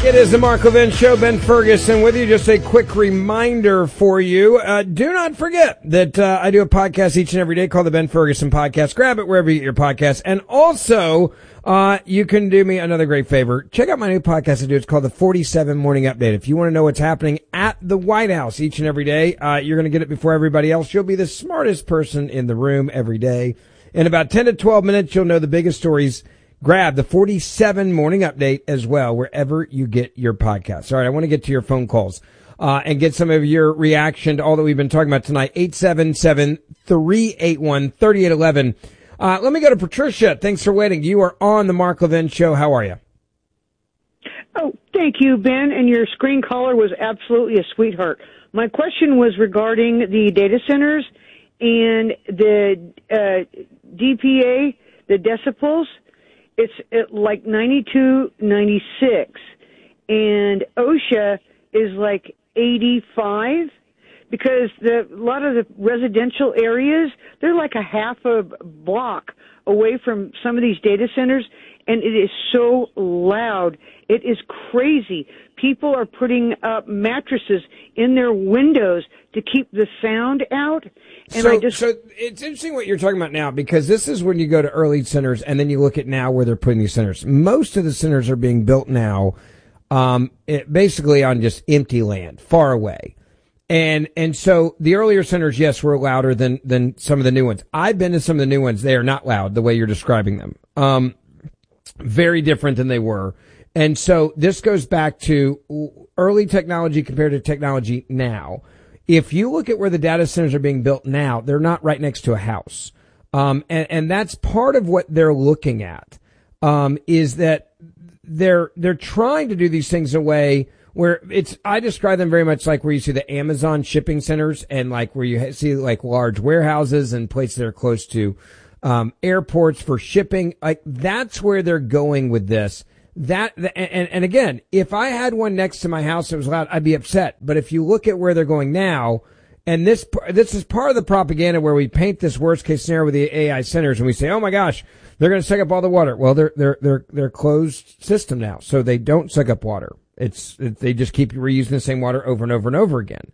It is the Mark Levin Show. Ben Ferguson with you. Just a quick reminder for you. Do not forget that I do a podcast each and every day called the Ben Ferguson Podcast. Grab it wherever you get your podcasts. And also, you can do me another great favor. Check out my new podcast I do. It's called the 47 Morning Update. If you want to know what's happening at the White House each and every day, you're going to get it before everybody else. You'll be the smartest person in the room every day. In about 10 to 12 minutes, you'll know the biggest stories. Grab the 47 Morning Update as well, wherever you get your podcasts. All right, I want to get to your phone calls and get some of your reaction to all that we've been talking about tonight. 877-381-3811. Let me go to Patricia. Thanks for waiting. You are on the Mark Levin Show. How are you? Oh, thank you, Ben. And your screen caller was absolutely a sweetheart. My question was regarding the data centers and the DPA, the decibels. It's at like 92, 96, and OSHA is like 85, because a lot of the residential areas, they're like a half a block away from some of these data centers, and it is so loud. It is crazy. People are putting up mattresses in their windows to keep the sound out. And so it's interesting what you're talking about now, because this is when you go to early centers and then you look at now where they're putting these centers. Most of the centers are being built now, basically on just empty land, far away. And so the earlier centers, yes, were louder than some of the new ones. I've been to some of the new ones. They are not loud the way you're describing them. Very different than they were. And so this goes back to early technology compared to technology now. If you look at where the data centers are being built now, they're not right next to a house. And that's part of what they're looking at, is that they're trying to do these things in a way where I describe them very much like where you see the Amazon shipping centers, and like where you see like large warehouses and places that are close to, airports for shipping. Like that's where they're going with this. And again, if I had one next to my house that was loud, I'd be upset. But if you look at where they're going now, and this is part of the propaganda where we paint this worst case scenario with the AI centers and we say, oh my gosh, they're going to suck up all the water. Well, they're closed system now, so they don't suck up water. They just keep reusing the same water over and over and over again.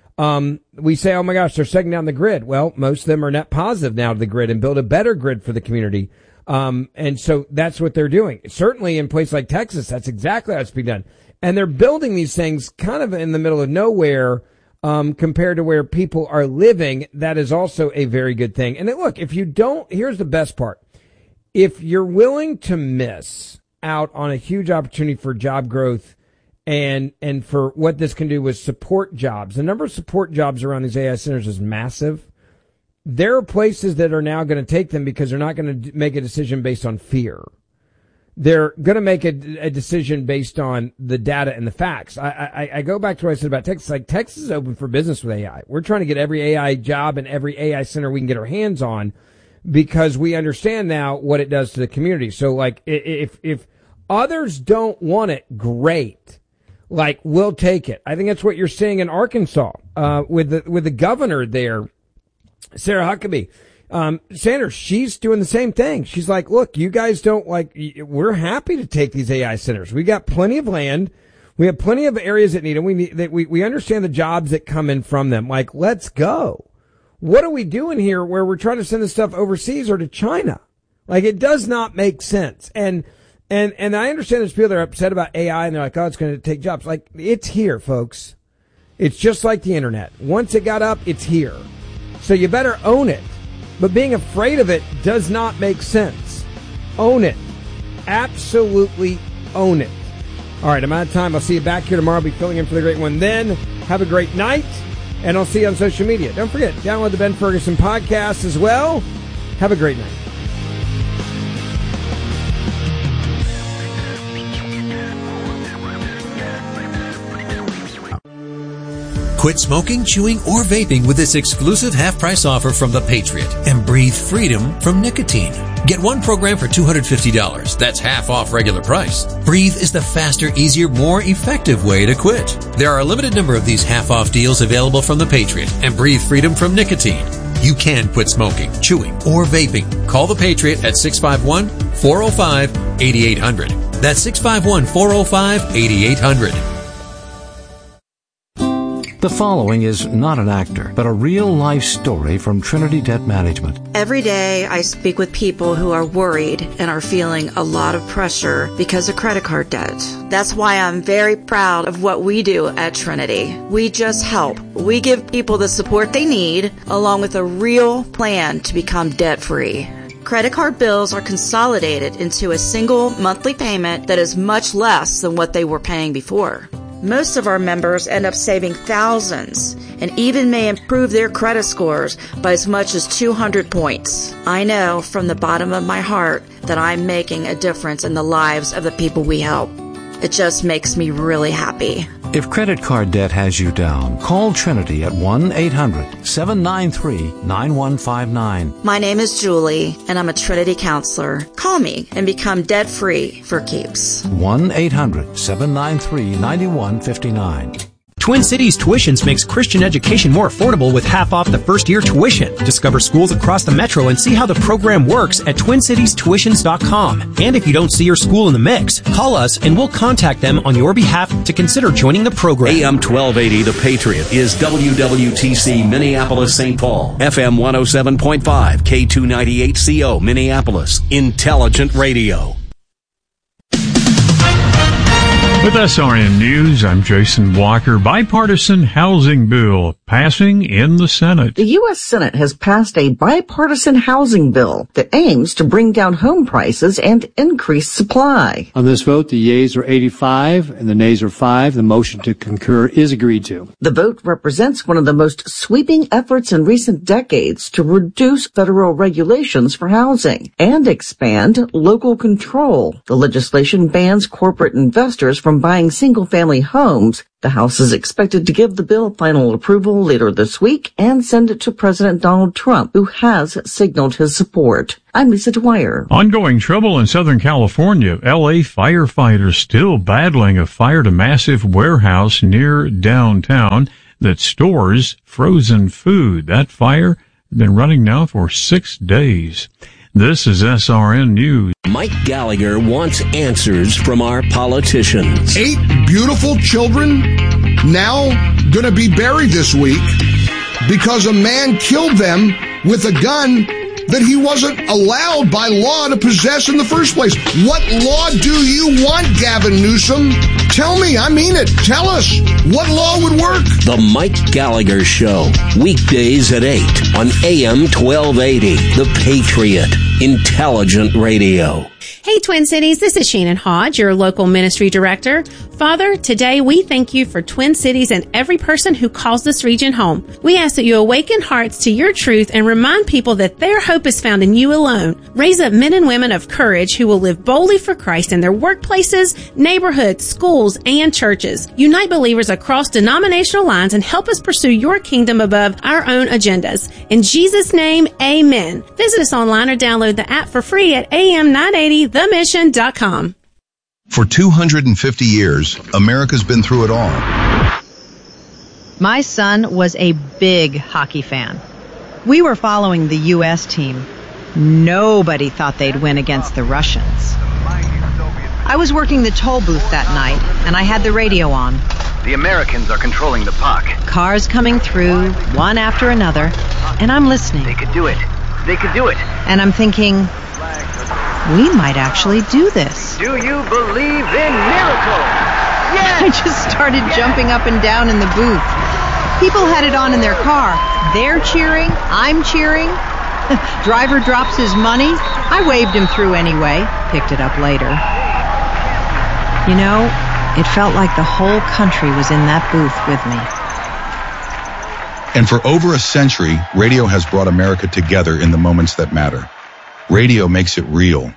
We say, oh my gosh, they're sucking down the grid. Well, most of them are net positive now to the grid and build a better grid for the community. And so that's what they're doing. Certainly in places like Texas, that's exactly how it's being done. And they're building these things kind of in the middle of nowhere, compared to where people are living. That is also a very good thing. And then, look, here's the best part. If you're willing to miss out on a huge opportunity for job growth and for what this can do with support jobs, the number of support jobs around these AI centers is massive. There are places that are now going to take them because they're not going to make a decision based on fear. They're going to make a decision based on the data and the facts. I go back to what I said about Texas. Like, Texas is open for business with AI. We're trying to get every AI job and every AI center we can get our hands on, because we understand now what it does to the community. So, like, if others don't want it, great. Like, we'll take it. I think that's what you're seeing in Arkansas, with the governor there, Sarah Huckabee. Sanders, she's doing the same thing. She's like, look, you guys don't we're happy to take these AI centers. We got plenty of land. We have plenty of areas that need them. We understand the jobs that come in from them. Like, let's go. What are we doing here where we're trying to send this stuff overseas or to China? Like, it does not make sense. And I understand there's people that are upset about AI and they're like, oh, it's going to take jobs. Like, it's here, folks. It's just like the internet. Once it got up, it's here. So you better own it. But being afraid of it does not make sense. Own it. Absolutely own it. All right, I'm out of time. I'll see you back here tomorrow. I'll be filling in for the great one then. Have a great night, and I'll see you on social media. Don't forget, download the Ben Ferguson podcast as well. Have a great night. Quit smoking, chewing, or vaping with this exclusive half-price offer from The Patriot and breathe freedom from nicotine. Get one program for $250. That's half off regular price. Breathe is the faster, easier, more effective way to quit. There are a limited number of these half-off deals available from The Patriot and breathe freedom from nicotine. You can quit smoking, chewing, or vaping. Call The Patriot at 651-405-8800. That's 651-405-8800. The following is not an actor, but a real-life story from Trinity Debt Management. Every day I speak with people who are worried and are feeling a lot of pressure because of credit card debt. That's why I'm very proud of what we do at Trinity. We just help. We give people the support they need, along with a real plan to become debt-free. Credit card bills are consolidated into a single monthly payment that is much less than what they were paying before. Most of our members end up saving thousands and even may improve their credit scores by as much as 200 points. I know from the bottom of my heart that I'm making a difference in the lives of the people we help. It just makes me really happy. If credit card debt has you down, call Trinity at 1-800-793-9159. My name is Julie, and I'm a Trinity counselor. Call me and become debt-free for keeps. 1-800-793-9159. Twin Cities Tuitions makes Christian education more affordable with half off the first year tuition. Discover schools across the metro and see how the program works at TwinCitiesTuitions.com. And if you don't see your school in the mix, call us and we'll contact them on your behalf to consider joining the program. AM 1280 The Patriot is WWTC Minneapolis St. Paul. FM 107.5 K298CO Minneapolis. Intelligent Radio. With SRN News, I'm Jason Walker. Bipartisan housing bill passing in the Senate. The U.S. Senate has passed a bipartisan housing bill that aims to bring down home prices and increase supply. On this vote, the yeas are 85 and the nays are 5. The motion to concur is agreed to. The vote represents one of the most sweeping efforts in recent decades to reduce federal regulations for housing and expand local control. The legislation bans corporate investors from buying single-family homes. The House is expected to give the bill final approval later this week and send it to President Donald Trump, who has signaled his support. I'm Lisa Dwyer. Ongoing trouble in Southern California. L.A. firefighters still battling a fire at a massive warehouse near downtown that stores frozen food. That fire has been running now for 6 days. This is SRN News. Mike Gallagher wants answers from our politicians. 8 beautiful children now going to be buried this week because a man killed them with a gun that he wasn't allowed by law to possess in the first place. What law do you want, Gavin Newsom? Tell me, I mean it. Tell us, what law would work? The Mike Gallagher Show, weekdays at 8 on AM 1280, The Patriot, Intelligent Radio. Hey, Twin Cities, this is Shannon Hodge, your local ministry director. Father, today we thank you for Twin Cities and every person who calls this region home. We ask that you awaken hearts to your truth and remind people that their hope is found in you alone. Raise up men and women of courage who will live boldly for Christ in their workplaces, neighborhoods, schools, and churches. Unite believers across denominational lines and help us pursue your kingdom above our own agendas. In Jesus' name, amen. Visit us online or download the app for free at am980themission.com. For 250 years, America's been through it all. My son was a big hockey fan. We were following the U.S. team. Nobody thought they'd win against the Russians. I was working the toll booth that night, and I had the radio on. The Americans are controlling the puck. Cars coming through, one after another, and I'm listening. They could do it. They could do it. And I'm thinking, we might actually do this. Do you believe in miracles? Yes! I just started jumping up and down in the booth. People had it on in their car. They're cheering. I'm cheering. Driver drops his money. I waved him through anyway. Picked it up later. You know, it felt like the whole country was in that booth with me. And for over a century, radio has brought America together in the moments that matter. Radio makes it real.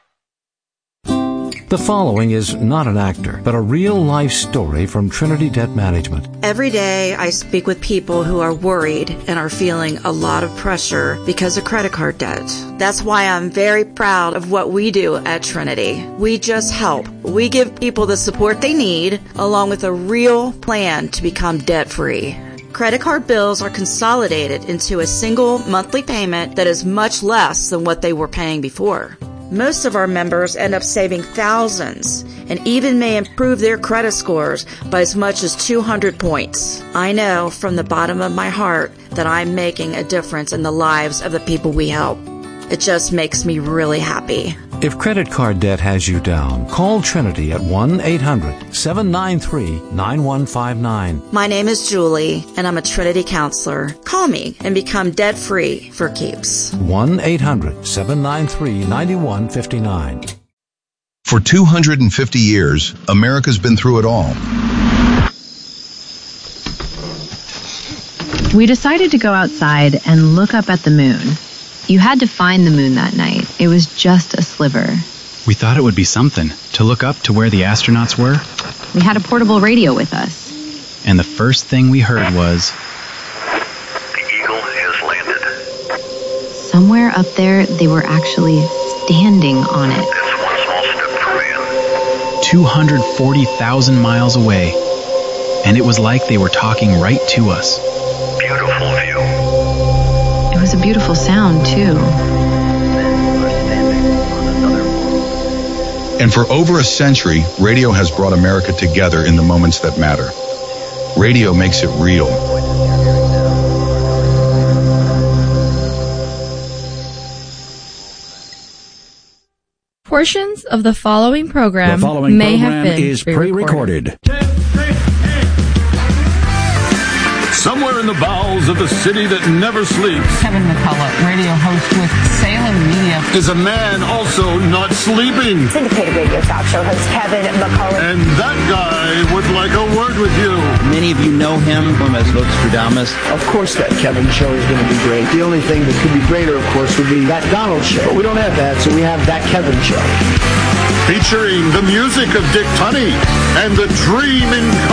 The following is not an actor, but a real-life story from Trinity Debt Management. Every day I speak with people who are worried and are feeling a lot of pressure because of credit card debt. That's why I'm very proud of what we do at Trinity. We just help. We give people the support they need, along with a real plan to become debt-free. Credit card bills are consolidated into a single monthly payment that is much less than what they were paying before. Most of our members end up saving thousands and even may improve their credit scores by as much as 200 points. I know from the bottom of my heart that I'm making a difference in the lives of the people we help. It just makes me really happy. If credit card debt has you down, call Trinity at 1-800-793-9159. My name is Julie, and I'm a Trinity counselor. Call me and become debt-free for keeps. 1-800-793-9159. For 250 years, America's been through it all. We decided to go outside and look up at the moon. You had to find the moon that night. It was just a sliver. We thought it would be something to look up to where the astronauts were. We had a portable radio with us. And the first thing we heard was, "The Eagle has landed." Somewhere up there, they were actually standing on it. That's one small step for man. 240,000 miles away. And it was like they were talking right to us. Beautiful view. It was a beautiful sound, too. And for over a century, radio has brought America together in the moments that matter. Radio makes it real. Portions of the following program may have been is pre-recorded. Somewhere in the bowels of the city that never sleeps, Kevin McCullough, radio host with Salem Media, is a man also not sleeping. Syndicated radio talk show host Kevin McCullough. And that guy would like a word with you. Many of you know him as Nostradamus. Of course that Kevin show is going to be great. The only thing that could be greater, of course, would be that Donald show. But we don't have that, so we have that Kevin show. Featuring the music of Dick Tunney and the dream in